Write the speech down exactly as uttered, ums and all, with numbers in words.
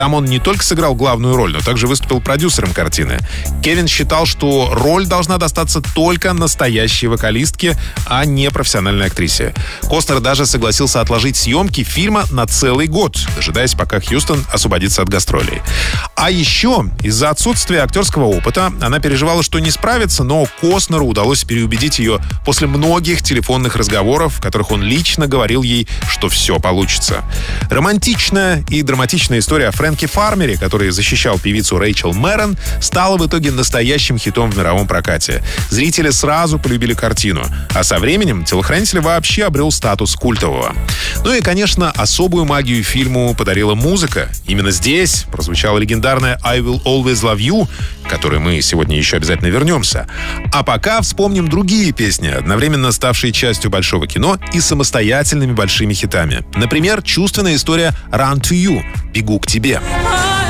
Там он не только сыграл главную роль, но также выступил продюсером картины. Кевин считал, что роль должна достаться только настоящей вокалистке, а не профессиональной актрисе. Костнер даже согласился отложить съемки фильма на целый год, дожидаясь, пока Хьюстон освободится от гастролей. А еще из-за отсутствия актерского опыта она переживала, что не справится, но Костнеру удалось переубедить ее после многих телефонных разговоров, в которых он лично говорил ей, что все получится. Романтичная и драматичная история о Фрэнке Фармере, который защищал певицу Рэйчел Мэрон, стала в итоге настоящим хитом в мировом прокате. Зрители сразу полюбили картину, а со временем «Телохранитель» вообще обрел статус культового. Ну и, конечно, особую магию фильму подарила музыка. Именно здесь прозвучала легендарная «I Will Always Love You», к которой мы сегодня еще обязательно вернемся. А пока вспомним другие песни, одновременно ставшие частью большого кино и самостоятельными большими хитами. Например, чувственная история «Run to You» — «Бегу к тебе».